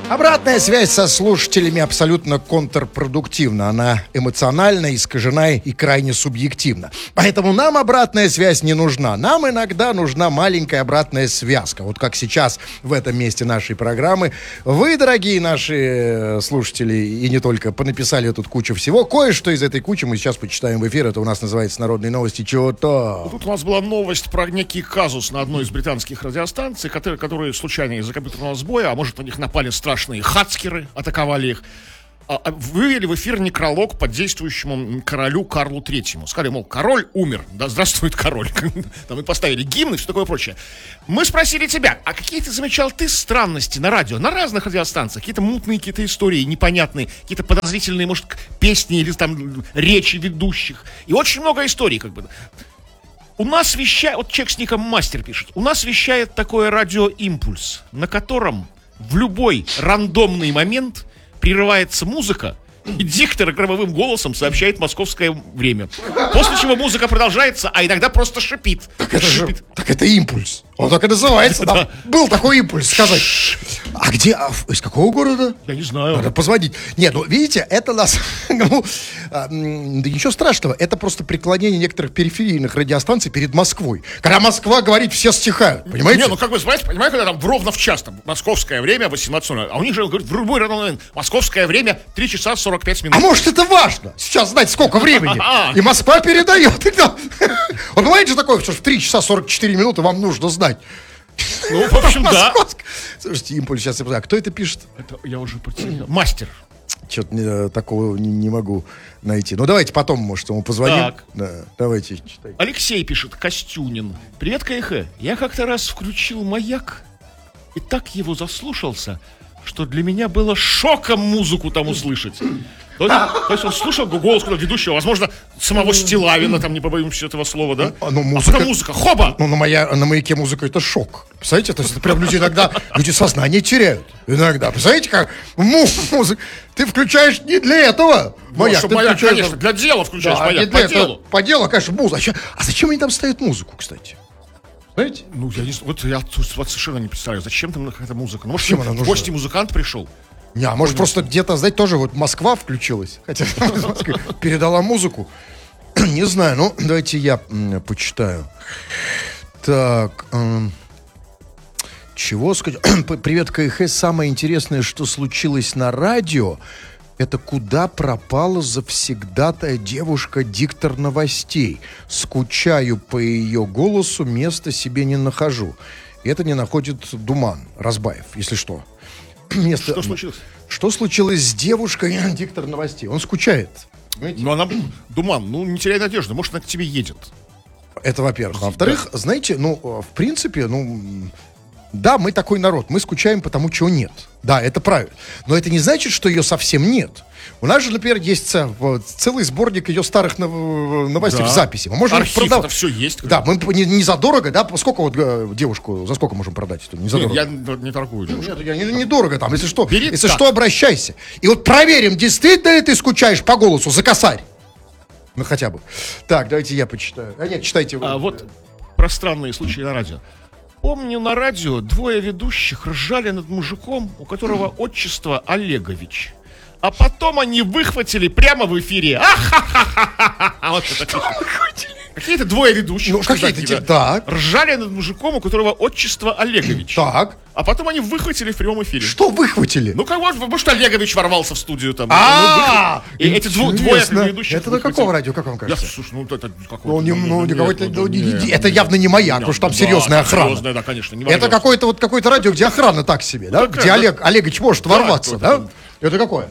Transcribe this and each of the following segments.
Обратная связь со слушателями абсолютно контрпродуктивна. Она эмоциональна, искажена и крайне субъективна. Поэтому нам обратная связь не нужна. Нам иногда нужна маленькая обратная связка. Вот как сейчас в этом месте нашей программы. Вы, дорогие наши слушатели, и не только, понаписали тут кучу всего. Кое-что из этой кучи мы сейчас почитаем в эфир. Это у нас называется «Народные новости». Чего-то. Тут у нас была новость про некий казус на одной из британских радиостанций, которые случайно из-за компьютерного сбоя, а может, на них напали страшные хацкеры, атаковали их, вывели в эфир некролог под действующему королю Карлу Третьему. Сказали, мол, король умер, да, здравствует король. Там и поставили гимн и все такое прочее. Мы спросили тебя, а какие ты замечал странности на радио, на разных радиостанциях? Какие-то мутные какие-то истории, непонятные, какие-то подозрительные, может, песни или там речи ведущих. И очень много историй, как бы. У нас вещает, вот человек с ником Мастер пишет, у нас вещает такое радио «Импульс», на котором в любой рандомный момент прерывается музыка, и диктор громовым голосом сообщает московское время. После чего музыка продолжается, а иногда просто шипит. Так это импульс. Он так и называется. Да. Был такой импульс, сказать. А где? Из какого города? Я не знаю. Надо позвонить. Нет, ну видите, это нас. Да ничего страшного. Это просто преклонение некоторых периферийных радиостанций перед Москвой. Когда Москва говорит, все стихают. Понимаете? Не, ну как бы, понимаете, когда там ровно в час, там, московское время 18:00, а у них же говорят, в любой момент московское время 3 часа 45 минут. А может, это важно? Сейчас знать, сколько времени. И Москва передает. Он понимаете же такое, что в 3 часа 44 минуты вам нужно знать. Ну, в общем, да. Слушайте, импульс сейчас. А кто это пишет? Это я уже потерял. Мастер. Что-то такого не могу найти. Ну, давайте потом, может, ему позвоним. Так. Да, давайте, читайте. Алексей пишет, Костюнин. Привет, КХ. Я как-то раз включил «Маяк» и так его заслушался, что для меня было шоком музыку там услышать. То есть он слушал голос ведущего, возможно, самого Стилавина, там не побоимся этого слова, да? Ну, музыка, музыка, хоба! Ну, на «Маяке» музыка — это шок. Представляете, то есть это прям люди иногда, люди сознание теряют. Иногда, представляете, как музыка, ты включаешь не для этого. «Маяк», ты «Маяк», конечно, для дела включаешь, да, «Маяк», по делу. По делу, конечно, музыка. А зачем они там ставят музыку, кстати? Знаете? Ну, я совершенно не представляю, зачем там какая-то музыка. Ну, может, в гости музыкант пришел? Не, а может, просто где-то, знаете, тоже вот Москва включилась, хотя передала музыку. Не знаю, ну, давайте я почитаю. Так, чего сказать? Привет, КХ. Самое интересное, что случилось на радио, это куда пропала завсегдатая девушка-диктор новостей. Скучаю по ее голосу, места себе не нахожу. И это не находит Думан Разбаев, если что. Что случилось? Что случилось с девушкой, диктор новостей? Он скучает. Понимаете? Ну, она, Думан, не теряй надежды, может, она к тебе едет. Это, во-первых. А во-вторых, знаете, в принципе, да, мы такой народ, мы скучаем по тому, чего нет. Да, это правильно. Но это не значит, что ее совсем нет. У нас же, например, есть целый сборник ее старых новостей, да, в записи. Мы можем архив, это все есть. Да, мы не задорого, да, сколько вот девушку, за сколько можем продать? Не задорого. Нет, я не торгую девушку. Нет, я недорого там, если что. Если что, обращайся. И вот проверим, действительно ли ты скучаешь по голосу за косарь. Ну, хотя бы. Так, давайте я почитаю. Нет, читайте вы. Вот про странные случаи на радио. Помню, на радио двое ведущих ржали над мужиком, у которого отчество Олегович. А потом они выхватили прямо в эфире. Вот это какие-то двое ведущих. Так. Ржали над мужиком, у которого отчество Олегович. Так. А потом они выхватили в прямом эфире. Что выхватили? Ну, как может, Олегович ворвался в студию там. И эти двое ведущих. Это на каком радио, как вам кажется? Слушай, это какой-то. Это явно не «Маяк», потому что там серьезная охрана. Серьезная, да, конечно. Это какое-то радио, где охрана так себе, да? Где Олегович может ворваться, да? Это какое?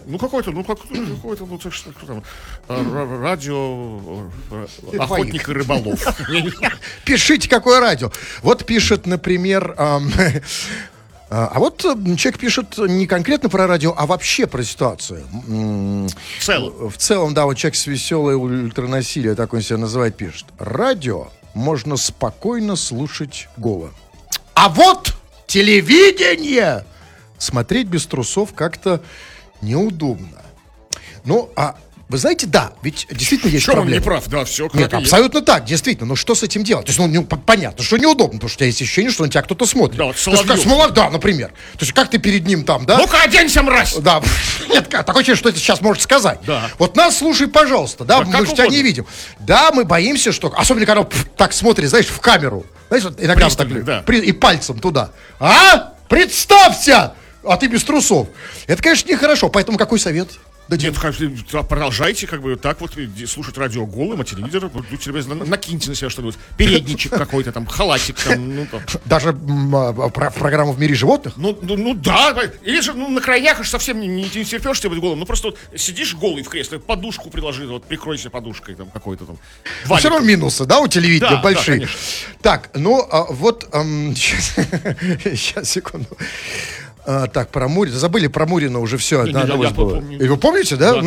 Радио «Охотник и рыболов». Пишите, какое радио. Вот пишет, например... А вот человек пишет не конкретно про радио, а вообще про ситуацию. В целом. В целом, да, вот человек с веселой ультранасилие, так он себя называет, пишет. Радио можно спокойно слушать голо. А вот телевидение смотреть без трусов как-то неудобно. Ну, а Вы знаете, да, ведь действительно есть Чем он проблема. не прав? Да, все как Нет, и есть. абсолютно так, действительно. Но что с этим делать? То есть, понятно, что неудобно, потому что у тебя есть ощущение, что на тебя кто-то смотрит. Да, вот То есть, как Соловьев. да, например. То есть, как ты перед ним там, да? Ну-ка, оденься, мразь! Да, нет, такое ощущение, что это сейчас можешь сказать. Да. Вот нас слушай, пожалуйста, да, Да, мы как же тебя угодно. не видим. Да, мы боимся, что... Особенно, когда так смотрит, знаешь, в камеру. Знаешь, вот иногда вот так, Пристально, да. и пальцем туда. А? Представься! А ты без трусов. Это, конечно, нехорошо. Поэтому какой совет? Нет, продолжайте как бы так вот слушать радио голым, а телевизор, будьте любезны, накиньте на себя что-нибудь. Передничек какой-то там, халатик там, ну там. Даже программу «В мире животных»? Ну да, или же на крайнях уж совсем не терпешь тебе быть голым, ну просто вот сидишь голый в кресле, подушку приложи, вот прикройся подушкой там какой-то там. Все равно минусы, да, у телевидения Да, большие. да, конечно. Так, ну вот, сейчас, секунду. Так, про Мурина. Забыли про Мурина уже все. Не, я Вы помню. помните, да? Да.